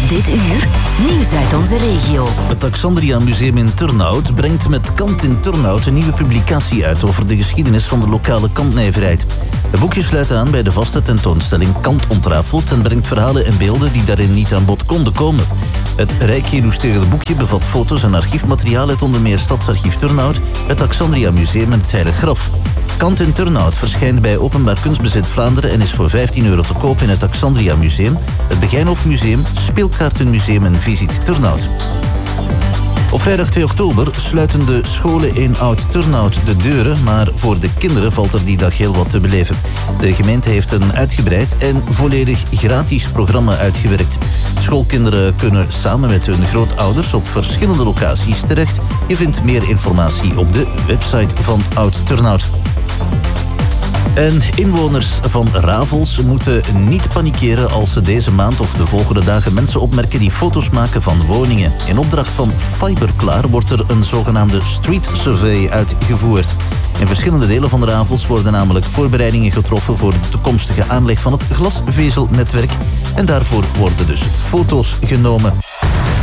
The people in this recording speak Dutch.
Dit uur, nieuws uit onze regio. Het Alexandria Museum in Turnhout brengt met Kant in Turnhout een nieuwe publicatie uit over de geschiedenis van de lokale kantnijverheid. Het boekje sluit aan bij de vaste tentoonstelling Kant ontrafeld en brengt verhalen en beelden die daarin niet aan bod konden komen. Het rijk geïllustreerde boekje bevat foto's en archiefmateriaal uit onder meer Stadsarchief Turnhout, het Alexandria Museum en het Heilig Graf. Kant in Turnhout verschijnt bij Openbaar Kunstbezit Vlaanderen en is voor €15 te koop in het Alexandria Museum, het Begijnhof Museum, Speelkaartenmuseum en Visit Turnhout. Op vrijdag 2 oktober sluiten de scholen in Oud-Turnhout de deuren, maar voor de kinderen valt er die dag heel wat te beleven. De gemeente heeft een uitgebreid en volledig gratis programma uitgewerkt. Schoolkinderen kunnen samen met hun grootouders op verschillende locaties terecht. Je vindt meer informatie op de website van Oud-Turnhout. En inwoners van Ravels moeten niet panikeren als ze deze maand of de volgende dagen mensen opmerken die foto's maken van woningen. In opdracht van Fiberklaar wordt er een zogenaamde street survey uitgevoerd. In verschillende delen van de Ravels worden namelijk voorbereidingen getroffen voor de toekomstige aanleg van het glasvezelnetwerk. En daarvoor worden dus foto's genomen.